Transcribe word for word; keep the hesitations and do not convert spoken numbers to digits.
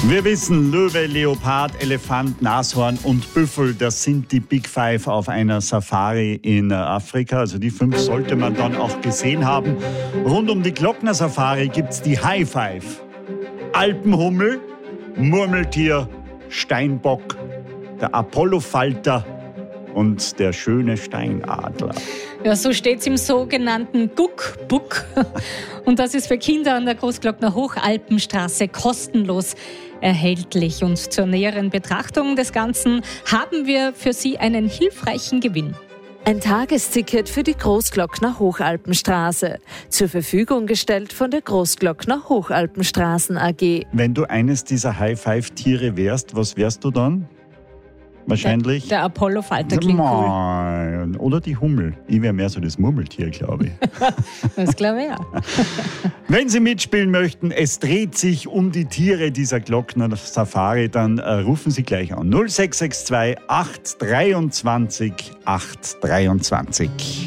Wir wissen, Löwe, Leopard, Elefant, Nashorn und Büffel, das sind die Big Five auf einer Safari in Afrika. Also die fünf sollte man dann auch gesehen haben. Rund um die Glockner Safari gibt's die High Five. Alpenhummel, Murmeltier, Steinbock, der Apollofalter und der schöne Steinadler. Ja, so steht es im sogenannten Guckbuck. Und das ist für Kinder an der Großglockner Hochalpenstraße kostenlos erhältlich. Und zur näheren Betrachtung des Ganzen haben wir für Sie einen hilfreichen Gewinn. Ein Tagesticket für die Großglockner Hochalpenstraße. Zur Verfügung gestellt von der Großglockner Hochalpenstraßen A G. Wenn du eines dieser High-Five-Tiere wärst, was wärst du dann? Wahrscheinlich. Der, der Apollofalter klingt cool. Oder die Hummel. Ich wäre mehr so das Murmeltier, glaube ich. Das glaube ich ja. Wenn Sie mitspielen möchten, es dreht sich um die Tiere dieser Glockner Safari, dann äh, rufen Sie gleich an. null sechs sechs zwei acht zwei drei acht zwei zwei.